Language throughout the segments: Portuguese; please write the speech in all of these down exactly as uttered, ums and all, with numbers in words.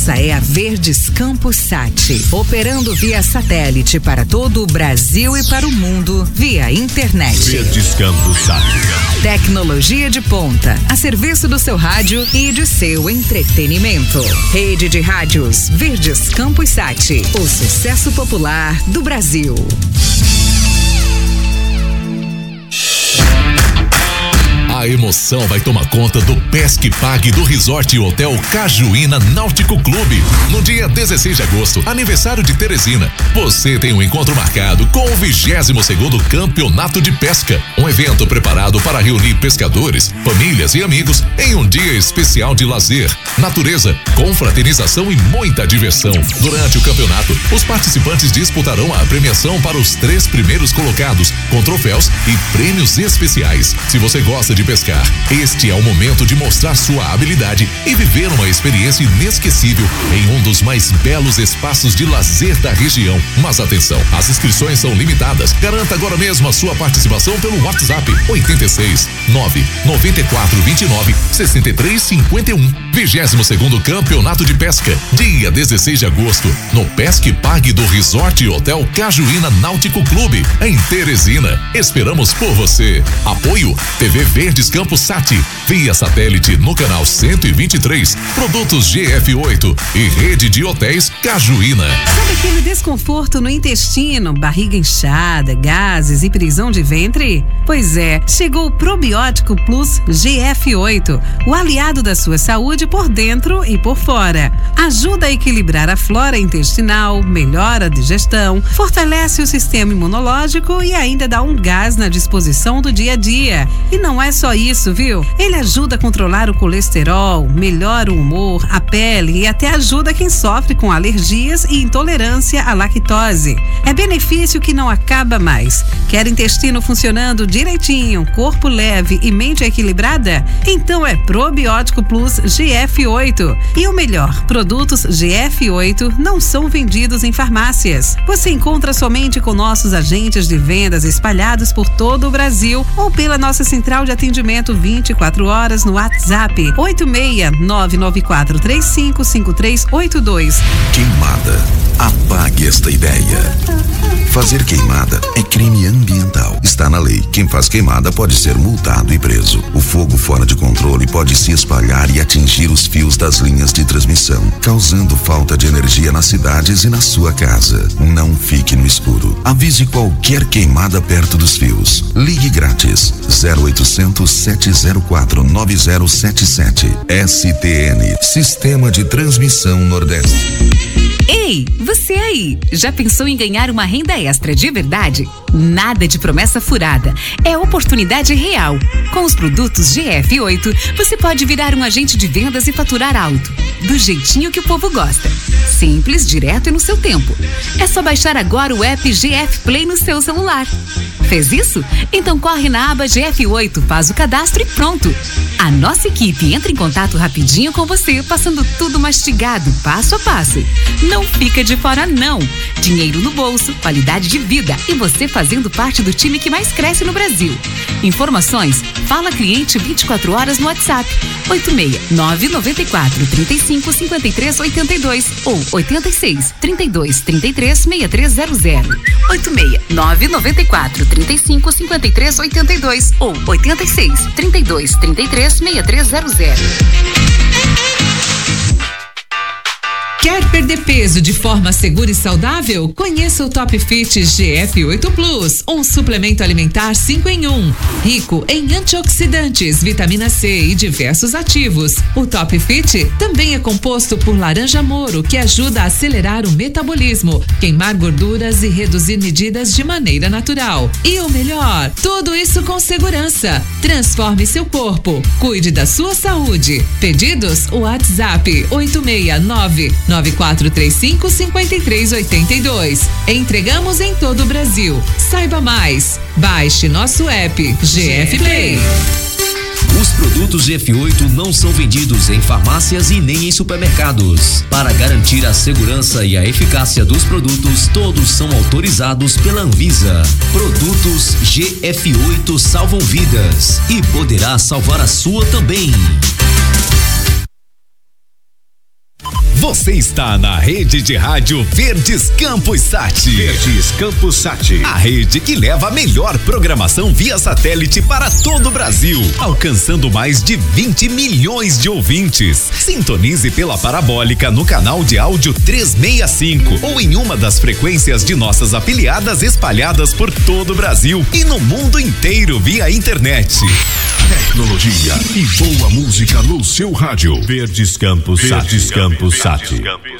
Essa é a Verdes Campos Sat, operando via satélite para todo o Brasil e para o mundo via internet. Verdes Campos Sat. Tecnologia de ponta, a serviço do seu rádio e de seu entretenimento. Rede de rádios Verdes Campos Sat, o sucesso popular do Brasil. A emoção vai tomar conta do Pesque Pague do Resort e Hotel Cajuína Náutico Clube. No dia dezesseis de agosto, aniversário de Teresina, você tem um encontro marcado com o vigésimo segundo Campeonato de Pesca. Um evento preparado para reunir pescadores, famílias e amigos em um dia especial de lazer, natureza, confraternização e muita diversão. Durante o campeonato, os participantes disputarão a premiação para os três primeiros colocados, com troféus e prêmios especiais. Se você gosta de pescar, este é o momento de mostrar sua habilidade e viver uma experiência inesquecível em um dos mais belos espaços de lazer da região. Mas atenção, as inscrições são limitadas. Garanta agora mesmo a sua participação pelo WhatsApp oito seis nove nove quatro dois nove seis três cinco um. vigésimo segundo Campeonato de Pesca, dia dezesseis de agosto, no Pesque Pague do Resort e Hotel Cajuína Náutico Clube, em Teresina. Esperamos por você. Apoio T V Verdes Campos Sat, via satélite no canal cento e vinte e três, produtos G F oito e rede de hotéis Cajuína. Sabe aquele desconforto no intestino, barriga inchada, gases e prisão de ventre? Pois é, chegou o Probiótico Plus G F oito, o aliado da sua saúde por dentro e por fora. Ajuda a equilibrar a flora intestinal, melhora a digestão, fortalece o sistema imunológico e ainda dá um gás na disposição do dia a dia. E não é só isso, viu? Ele ajuda a controlar o colesterol, melhora o humor, a pele e até ajuda quem sofre com alergias e intolerância à lactose. É benefício que não acaba mais. Quer intestino funcionando direitinho, corpo leve e mente equilibrada? Então é Probiótico Plus G F oito. E o melhor, produtos G F oito não são vendidos em farmácias. Você encontra somente com nossos agentes de vendas espalhados por todo o Brasil ou pela nossa central de atendimento vinte e quatro horas no WhatsApp oito seis nove nove quatro três cinco cinco três oito dois. Queimada. Apague esta ideia. Fazer queimada é crime ambiental. Está na lei. Quem faz queimada pode ser multado e preso. O fogo fora de controle pode se espalhar e atingir os fios das linhas de transmissão, causando falta de energia nas cidades e na sua casa. Não fique no escuro. Avise qualquer queimada perto dos fios. Ligue grátis zero oitocentos, sete zero quatro, nove zero sete sete. S T N, Sistema de Transmissão Nordeste. Ei, você aí, já pensou em ganhar uma renda extra de verdade? Nada de promessa furada, é oportunidade real. Com os produtos G F oito, você pode virar um agente de vendas e faturar alto, do jeitinho que o povo gosta. Simples, direto e no seu tempo. É só baixar agora o app G F Play no seu celular. Fez isso? Então corre na aba G F oito, faz o cadastro e pronto. A nossa equipe entra em contato rapidinho com você, passando tudo mastigado, passo a passo. Não fica de fora não. Dinheiro no bolso, qualidade de vida e você fazendo parte do time que mais cresce no Brasil. Informações? Fala cliente vinte e quatro horas no WhatsApp oito seis nove nove quatro três cinco cinco três oito dois ou oito seis, trinta e dois, trinta e três, sessenta e três zero zero. oito seis nove nove quatro três cinco cinco três oito dois ou oito seis, trinta e dois, trinta e três, sessenta e três zero zero. Quer perder peso de forma segura e saudável? Conheça o Top Fit G F oito Plus, um suplemento alimentar cinco em um, rico em antioxidantes, vitamina C e diversos ativos. O Top Fit também é composto por laranja moro, que ajuda a acelerar o metabolismo, queimar gorduras e reduzir medidas de maneira natural. E o melhor, tudo isso com segurança. Transforme seu corpo, cuide da sua saúde. Pedidos? WhatsApp oito seis nove nove quatro três cinco cinco três oito dois. Entregamos em todo o Brasil. Saiba mais. Baixe nosso app G F Play. Os produtos G F oito não são vendidos em farmácias e nem em supermercados. Para garantir a segurança e a eficácia dos produtos, todos são autorizados pela Anvisa. Produtos G F oito salvam vidas e poderá salvar a sua também. Você está na rede de rádio Verdes Campos Sat. Verdes Campos Sat. A rede que leva a melhor programação via satélite para todo o Brasil, alcançando mais de vinte milhões de ouvintes. Sintonize pela parabólica no canal de áudio trezentos e sessenta e cinco ou em uma das frequências de nossas afiliadas espalhadas por todo o Brasil e no mundo inteiro via internet. Tecnologia e boa música no seu rádio. Verdes Campos Sat. Verdes Campos Sat.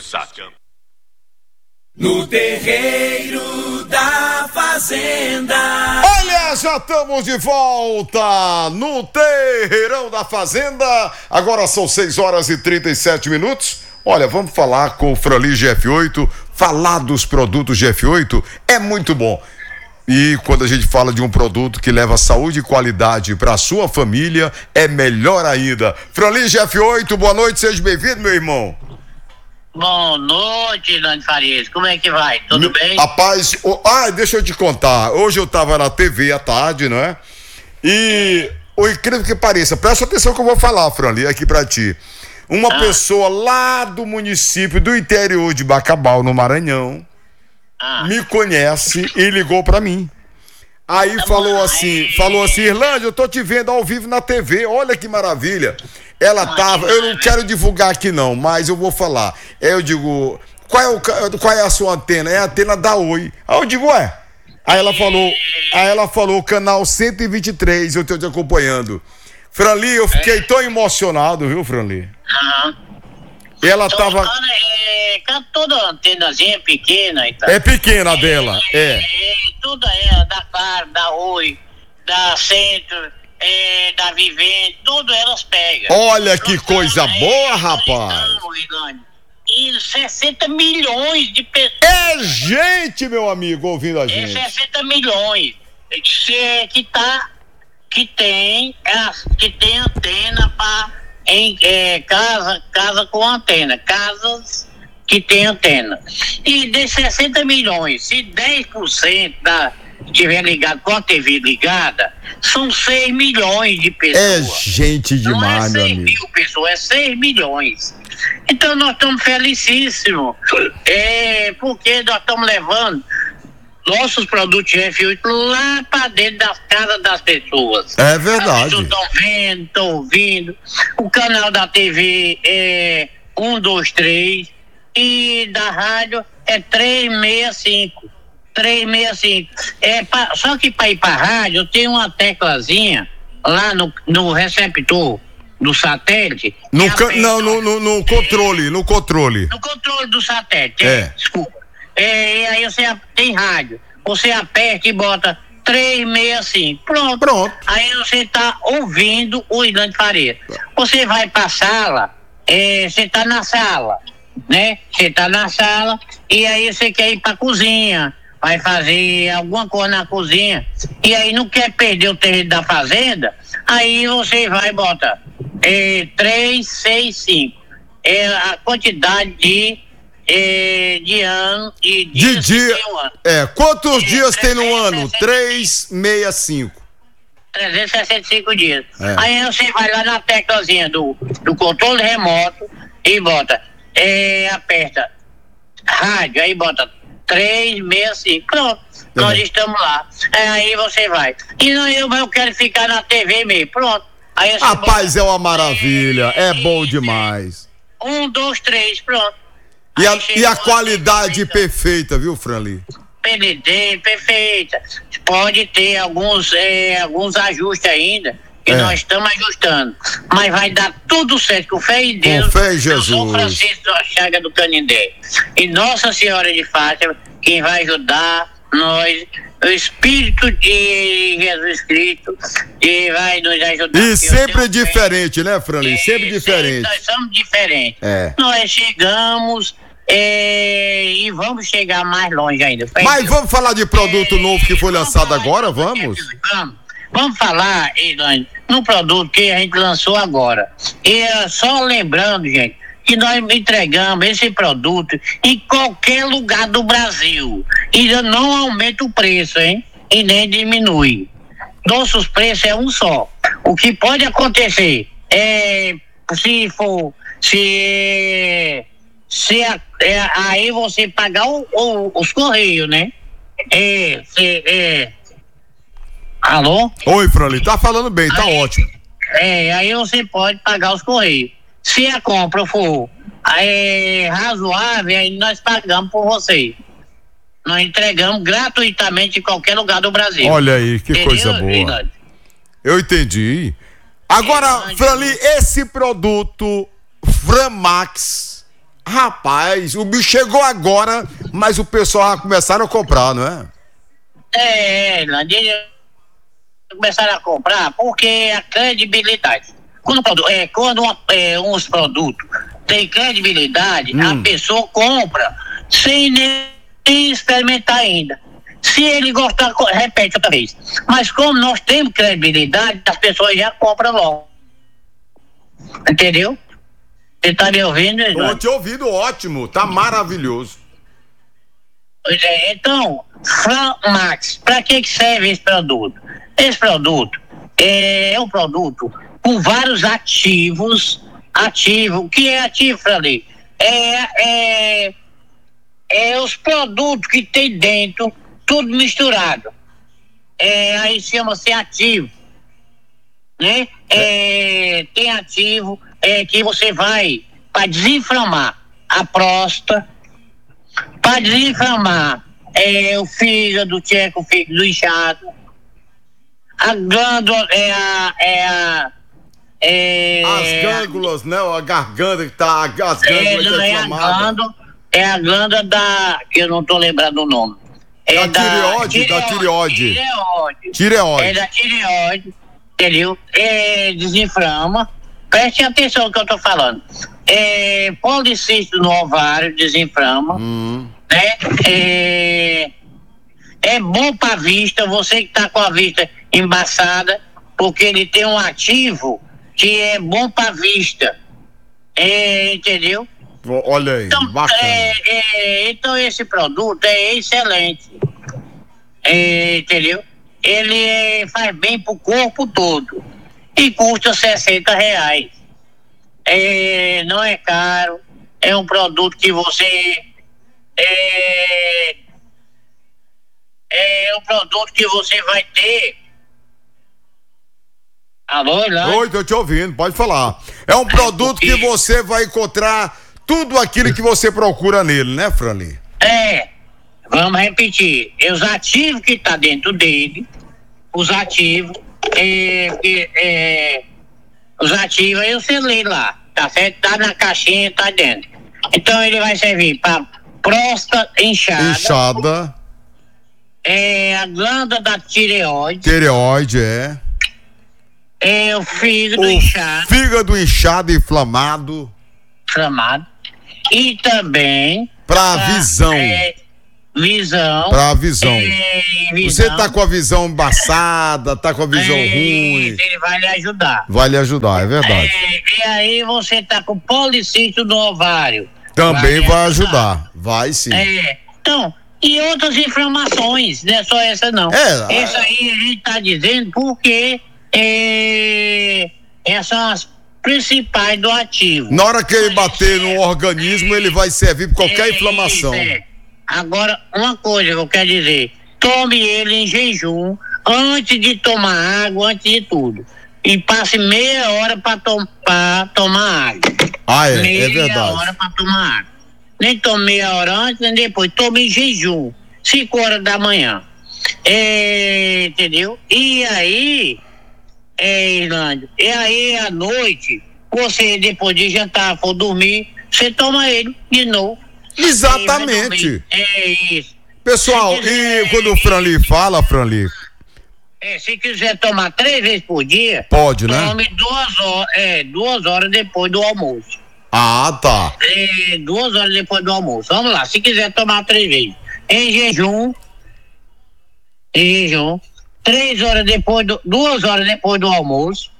No terreiro da fazenda. Olha, já estamos de volta no terreirão da fazenda. Agora são seis horas e trinta e sete minutos. Olha, vamos falar com o Franli G F oito. Falar dos produtos G F oito é muito bom. E quando a gente fala de um produto que leva saúde e qualidade para a sua família, é melhor ainda. Franli G F oito, boa noite, seja bem-vindo, meu irmão. Boa noite, Nando Farias. Como é que vai? Tudo meu, bem? Rapaz, oh, ah, deixa eu te contar. Hoje eu tava na T V à tarde, não é? E o incrível que pareça, presta atenção que eu vou falar, Franli, aqui pra ti. Uma ah. pessoa lá do município do interior de Bacabal, no Maranhão, ah. me conhece e ligou pra mim. Aí ah, falou mãe. assim, falou assim, Irlande, eu tô te vendo ao vivo na T V, olha que maravilha. Ela tava, eu não quero divulgar aqui não, mas eu vou falar. Eu digo, qual é, o, qual é a sua antena? É a antena da Oi. Aí eu digo, ué. Aí ela falou, aí ela falou, canal cento e vinte e três, eu tô te acompanhando. Franli, eu fiquei é. tão emocionado, viu, Franli? Aham. E ela então, tava... É, toda antenazinha pequena e tal. É pequena a dela, é. é. é tudo é da Claro, da Oi, da Centro... É, da Vivente, tudo elas pegam. Olha que nós coisa estamos, boa, é, rapaz. Estamos, e sessenta milhões de pessoas. É gente, meu amigo, ouvindo a gente. É sessenta milhões que, que tá, que tem, que tem antena para em é, casa, casa com antena, casas que tem antena. E de sessenta milhões, se dez por cento da estiver ligado com a T V ligada, são seis milhões de pessoas. É gente demais, meu amigo. Não é seis mil pessoas, é seis milhões. Então nós estamos felicíssimos, é, porque nós estamos levando nossos produtos G F oito lá para dentro das casas das pessoas. É verdade. As pessoas estão vendo, estão ouvindo. O canal da T V é um, dois, três e da rádio é trezentos e sessenta e cinco. trezentos e sessenta e cinco. É, pra, só que para ir para a rádio tem uma teclazinha lá no, no receptor do satélite. No can, não, no, no, no controle, no controle. No controle do satélite, é. é desculpa. É, e aí você tem rádio. Você aperta e bota trezentos e sessenta e cinco. Pronto. Pronto. Aí você tá ouvindo o Irlande Farias. Você vai para a sala, é, você tá na sala, né? Você tá na sala e aí você quer ir para a cozinha. Vai fazer alguma coisa na cozinha e aí não quer perder o terreno da fazenda, aí você vai e bota é, trezentos e sessenta e cinco. É a quantidade de, é, de ano de dias de dia, um ano. É, quantos é, dias tem no ano? trezentos e sessenta e cinco. trezentos e sessenta e cinco dias. É. Aí você vai lá na teclazinha do, do controle remoto e bota, é, aperta rádio, aí bota trezentos e sessenta e cinco, pronto, é. Nós estamos lá. É, aí você vai. E não, eu, eu quero ficar na T V mesmo, pronto. Aí rapaz, é uma maravilha, é, é bom demais. Um, dois, três, pronto. E a, e a qualidade perfeita, viu, Franli? Perfeita. Pode ter alguns, é, alguns ajustes ainda, que é. nós estamos ajustando. Mas vai dar tudo certo, com fé em Deus. Com fé em Jesus. São Francisco da Chaga do Canindé. E Nossa Senhora de Fátima, quem vai ajudar nós, o Espírito de Jesus Cristo, que vai nos ajudar. E sempre diferente, né, Franli? Sempre e diferente. Nós somos diferentes. É. Nós chegamos é, e vamos chegar mais longe ainda. Mas vamos falar de produto é, novo que foi lançado agora, vamos? Vamos. Vamos falar, Irlande, no produto que a gente lançou agora. E só lembrando, gente, que nós entregamos esse produto em qualquer lugar do Brasil. E não aumenta o preço, hein? E nem diminui. Nossos preços é um só. O que pode acontecer é, se for, se, se a, é, aí você pagar o, o, os correios, né? É, se, é. Alô? Oi, Franli, tá falando bem, tá aí, ótimo. É, aí você pode pagar os correios. Se a compra for é, razoável, aí nós pagamos por você. Nós entregamos gratuitamente em qualquer lugar do Brasil. Olha aí, que Entendeu? Coisa boa. Verdade. Eu entendi. Agora, é, Franli, esse produto Framax, rapaz, o bicho chegou agora, mas o pessoal já começaram a comprar, não é? É, começaram a comprar porque a credibilidade. Quando, é, quando é, uns produtos têm credibilidade, hum. a pessoa compra sem nem experimentar ainda. Se ele gostar, repete outra vez. Mas como nós temos credibilidade, as pessoas já compram logo. Entendeu? Você tá me ouvindo? Estou te ouvindo, ótimo. Tá maravilhoso. Pois é, então, Framax, para que serve esse produto? Esse produto é um produto com vários ativos. Ativo, o que é ativo, Frali? É, é, é os produtos que tem dentro, tudo misturado. É, aí chama-se ativo, né? É, tem ativo é, que você vai para desinflamar a próstata, para desinflamar é, o fígado, tcheca, o fígado inchado, a glândula é a, é a é, as glândulas, né? A garganta que tá, as glândulas é, não, é a glândula, é a glândula da, eu não tô lembrando o nome. É da, da tireoide, da tireoide. Tireoide. Tireoide. É da tireoide, entendeu? É, desinflama. Preste atenção no que eu tô falando. É, policístico no ovário, desinflama. Hum. Né? É, é bom pra vista, você que tá com a vista embaçada, porque ele tem um ativo que é bom pra vista. É, entendeu? Olha aí, então, bacana. É, é, então esse produto é excelente. É, entendeu? Ele é, faz bem pro corpo todo. E custa sessenta reais. É, não é caro. É um produto que você... É, é um produto que você vai ter... Alô, Ilã? Oi, tô te ouvindo, pode falar. É um produto que você vai encontrar tudo aquilo que você procura nele, né, Franli? É, vamos repetir. É os ativos que tá dentro dele, os ativos, é, é, os ativos, aí você lê lá, tá certo? Tá na caixinha, tá dentro. Então ele vai servir para próstata inchada. Inchada. É a glândula da tireoide. Tireoide, é. É o fígado o inchado. Fígado inchado e inflamado. Inflamado. E também. Pra, pra visão. É, visão. Pra visão. É, visão. Você tá com a visão embaçada, tá com a visão é, ruim. Ele vai lhe ajudar. Vai lhe ajudar, é verdade. É, e aí você tá com policístio no ovário. Também vai, vai ajudar. ajudar. Vai sim. É, então, e outras inflamações, não é só essa não. É, essa aí a gente tá dizendo porque é, essas são as principais do ativo. Na hora que ele bater no organismo, ele vai servir para qualquer é, inflamação. É. Agora, uma coisa que eu quero dizer, tome ele em jejum, antes de tomar água, antes de tudo. E passe meia hora para tom, tomar água. Ah, é, meia é verdade. Meia hora para tomar água. Nem tome meia hora antes, nem depois. Tome em jejum, cinco horas da manhã. É, entendeu? E aí... É, Irlândia. E aí, à noite, você, depois de jantar, for dormir, você toma ele de novo. Exatamente. É isso. Pessoal, quiser, e quando o Franli fala, Franli... É, se quiser tomar três vezes por dia... Pode, né? Tome duas horas, é, duas horas depois do almoço. Ah, tá. É, duas horas depois do almoço. Vamos lá, se quiser tomar três vezes. Em jejum, em jejum, três horas depois do, duas horas depois do almoço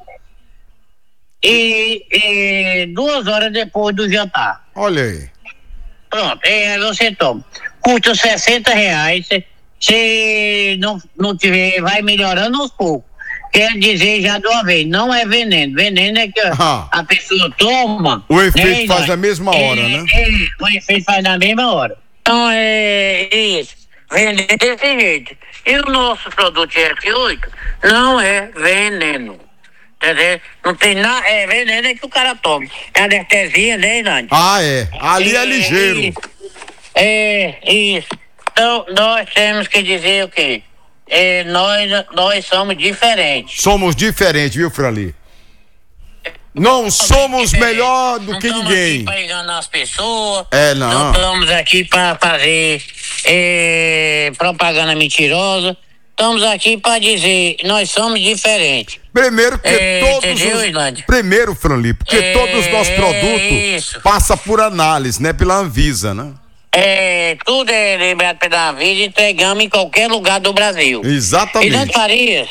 e, e duas horas depois do jantar. Olha aí. Pronto, é, você toma. Custa sessenta reais, se não, não tiver, vai melhorando aos poucos. quer dizer já de uma vez, não é veneno. Veneno é que Ah. a pessoa toma. O efeito né, faz nós- na mesma hora, é, né? É, o efeito faz na mesma hora. Então é isso. Veneno desse jeito. E o nosso produto F oito não é veneno. Entendeu? Não tem nada. É veneno é que o cara toma. É anestesia, né, Ilândia? Ah, é. Ali é ligeiro. Isso. É, isso. Então, nós temos que dizer o quê? É, nós, nós somos diferentes. Somos diferentes, viu, Franli? Não somos melhor do que ninguém. Para enganar as pessoas. É, não. Não estamos aqui para fazer é, propaganda mentirosa. Estamos aqui para dizer, nós somos diferentes. Primeiro que É, todos entendeu, os... Ilândia? Primeiro, Franli, porque É, todos os nossos produtos isso. passam por análise, né? Pela Anvisa, né? É, tudo é liberado pela vida e entregamos em qualquer lugar do Brasil. Exatamente. Ilândia Farias.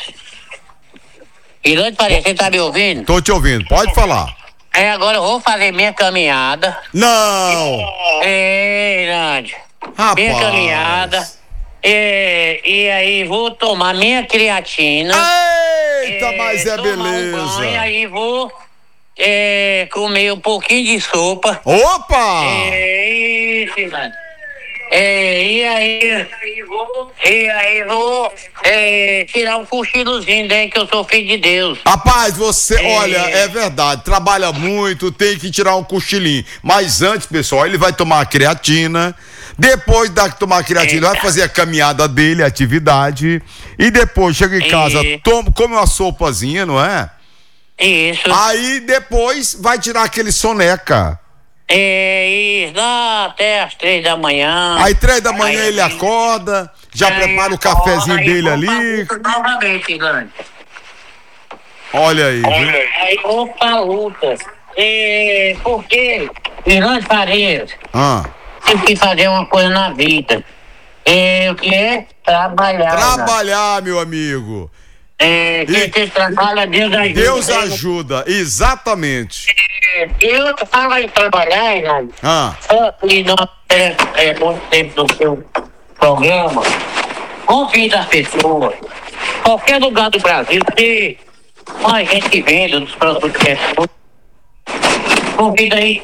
Ilândia Farias, você tá me ouvindo? Tô te ouvindo, pode falar. É, agora eu vou fazer minha caminhada. Não! É, Ilândia. Rapaz. Minha caminhada. É, e aí vou tomar minha creatina. Eita, mas é tomar um beleza. banho, e aí vou é, comer um pouquinho de sopa. Opa! É isso, Ilândia. É, e aí, e aí vou é, tirar um cochilozinho, né, que eu sou filho de Deus. Rapaz, você, É. olha, é verdade, trabalha muito, tem que tirar um cochilinho. Mas antes, pessoal, ele vai tomar a creatina. Depois de tomar a creatina, vai fazer a caminhada dele, a atividade. E depois chega em casa, É. toma, come uma sopazinha, não é? Isso. Aí depois vai tirar aquele soneca. É isso, lá até as três da manhã. Aí três da manhã ele acorda, já Aí prepara o acorda, cafezinho aí dele vou ali. pra luta Novamente, Ilândia. Olha aí, viu? Aí vou pra luta. É, porque, Ilândia Farias, Ah. tive que fazer uma coisa na vida. É, o que é? Trabalhar. Trabalhar, meu amigo. É, quem tem trabalha, Deus ajuda. Deus ajuda, exatamente. É, eu falo em trabalhar, Ilândia. Ah. E nós é, é muito tempo do seu programa. Convida as pessoas, qualquer lugar do Brasil, que a gente vende dos produtos que é. Convida aí.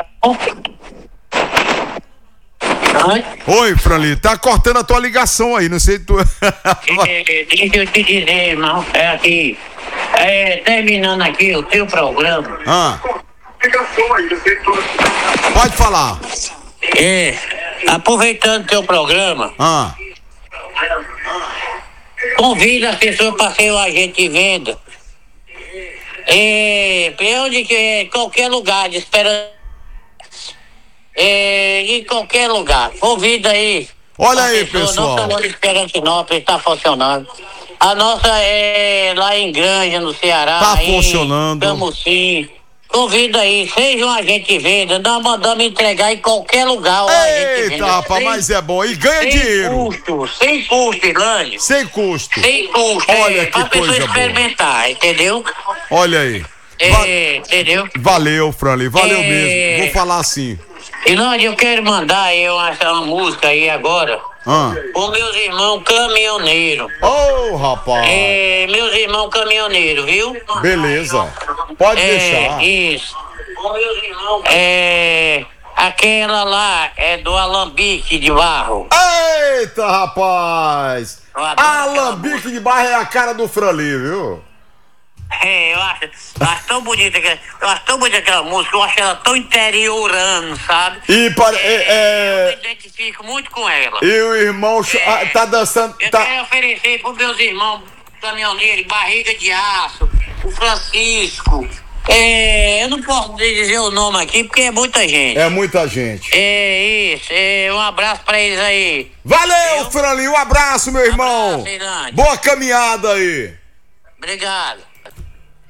Oi? Oi, Franli, tá cortando a tua ligação aí, não sei tu. É, deixa eu te dizer, irmão, é aqui. É, terminando aqui o teu programa. Ah. Pode falar. É, aproveitando o teu programa, Ah. convida as pessoas para ser o agente de venda. É, pra onde que é, qualquer lugar de espera. É, em qualquer lugar. Convida aí. Olha a aí, pessoa, pessoal. Nossa loja de Esperantinópolis está funcionando. A nossa é lá em Granja, no Ceará. Tá em funcionando. Camusim. Convida aí, seja um agente de venda, nós mandamos entregar em qualquer lugar. o agente de Eita, venda. rapaz, Sem- mas é bom. E ganha sem dinheiro. custo, sem custo, Ilândia. Sem custo. Sem custo. Olha é, que pra pessoa coisa boa. experimentar, entendeu? Olha aí. É, Va- entendeu? Valeu, Franli, valeu É. mesmo. Vou falar assim. Ilândia, eu quero mandar aí uma, uma música aí agora. Ah. Os meus irmãos caminhoneiros. Ô, rapaz. É, meus irmãos caminhoneiros, viu? Beleza. Pode É, deixar. Isso. É, aquela lá é do alambique de barro. Eita, rapaz. Eu adoro Alambique de barra é a cara do Franli, viu? É, eu acho, eu acho tão bonita, aquela- eu acho tão bonita aquela música, eu acho ela tão interiorando, sabe? E, para, é, Eu é, me identifico muito com ela. e o irmão cho- ah, tá dançando. Eu Tá, quero oferecer pros meus irmãos caminhoneiros, Barriga de Aço, o Francisco. É, eu não posso dizer o nome aqui porque é muita gente. é muita gente. É isso, é, um abraço pra eles aí. Valeu, Franli. Um abraço, meu irmão. Abraço, Irante. Boa caminhada aí. Obrigado.